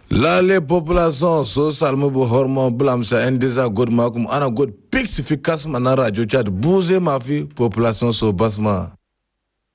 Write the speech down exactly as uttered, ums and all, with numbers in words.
Lale population so salmu bu hormo blamsa endeza god makum ana god pixificas manan radio chat bouze mafi population so basma.